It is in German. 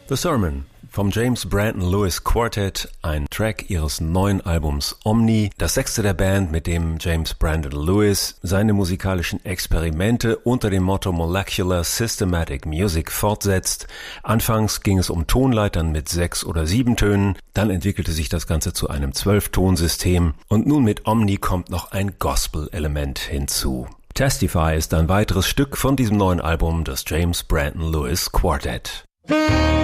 The Sermon vom James Brandon Lewis Quartet, ein Track ihres neuen Albums Omni, das 6. der Band, mit dem James Brandon Lewis seine musikalischen Experimente unter dem Motto Molecular Systematic Music fortsetzt. Anfangs ging es um Tonleitern mit 6 oder 7 Tönen, dann entwickelte sich das Ganze zu einem 12-Tonsystem und nun mit Omni kommt noch ein Gospel-Element hinzu. Testify ist ein weiteres Stück von diesem neuen Album des James Brandon Lewis Quartet.